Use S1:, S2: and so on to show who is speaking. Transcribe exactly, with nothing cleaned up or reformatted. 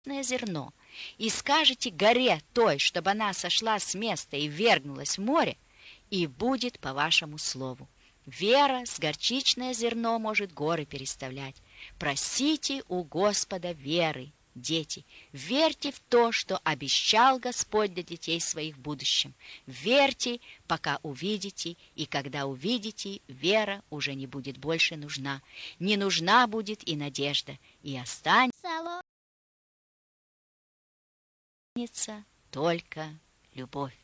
S1: зерно и скажете горе той, чтобы она сошла с места и ввергнулась в море, и будет по вашему слову. Вера с горчичное зерно может горы переставлять. Просите у Господа веры, дети. Верьте в то, что обещал Господь для детей своих в будущем. Верьте, пока увидите, и когда увидите, вера уже не будет больше нужна. Не нужна будет и надежда, и останется только любовь.